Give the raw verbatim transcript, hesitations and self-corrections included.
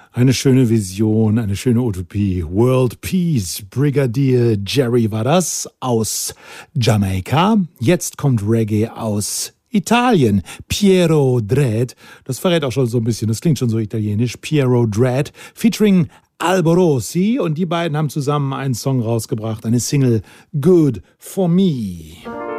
Eine schöne Vision, eine schöne Utopie. World Peace, Brigadier Jerry war das aus Jamaika. Jetzt kommt Reggae aus Italien. Piero Dredd, das verrät auch schon so ein bisschen, das klingt schon so italienisch. Piero Dredd featuring Alborosi und die beiden haben zusammen einen Song rausgebracht, eine Single Good for Me.